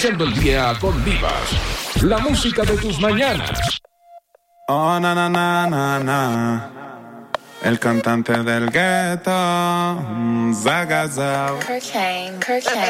Iniciando el día con Divas, la música de tus mañanas. Oh, na, na, na, na, na. El cantante del gueto, Zagazao. Cocaine.